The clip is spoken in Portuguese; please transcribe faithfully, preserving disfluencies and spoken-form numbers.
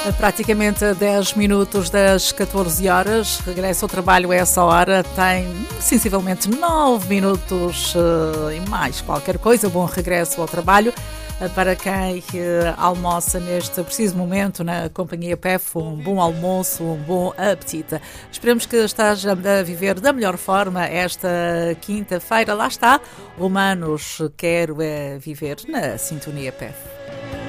Praticamente a dez minutos das catorze horas, regressa ao trabalho a essa hora, tem sensivelmente nove minutos uh, e mais qualquer coisa. Bom regresso ao trabalho uh, para quem uh, almoça neste preciso momento na Companhia P E F, um bom almoço, um bom apetite. Esperamos que esteja a viver da melhor forma esta quinta-feira. Lá está, Humanos, quero é viver na Sintonia P E F.